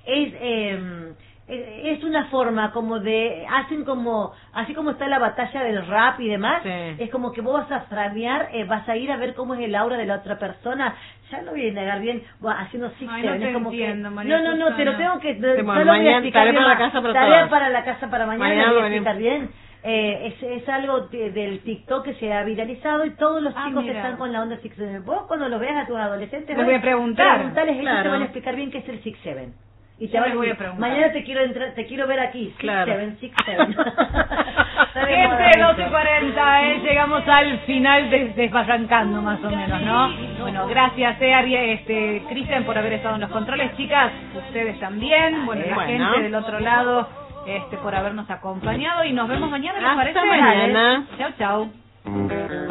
es una forma como de, hacen como, así como está la batalla del rap y demás, es como que vos vas a framear, vas a ir a ver cómo es el aura de la otra persona, ya lo voy a negar bien, haciendo no es como entiendo, que, María no, te lo tengo que, bueno, ya lo voy a explicar bien, tarea para la casa para mañana, lo voy a explicar bien. Es algo del TikTok que se ha viralizado y todos los chicos que están con la onda Six Seven. Vos cuando lo veas a tus adolescentes, les voy a preguntar, preguntales, ellos te van a explicar bien qué es el Six Seven. Y te voy a preguntar. Mañana te quiero ver aquí. Six Seven. Gente, 12:40, llegamos al final desbarrancando más o menos, ¿no? Bueno, gracias, Cristian, por haber estado en los controles, chicas, ustedes también, la gente del otro lado, por habernos acompañado y nos vemos mañana, ¿les parece? Hasta mañana. Chau.